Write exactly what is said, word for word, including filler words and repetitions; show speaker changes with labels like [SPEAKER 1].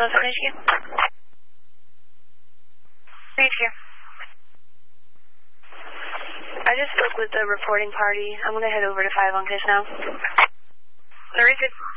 [SPEAKER 1] Hello, Southern H Q. H Q. I just spoke with the reporting party. I'm going to head over to five on Kiss now. Received.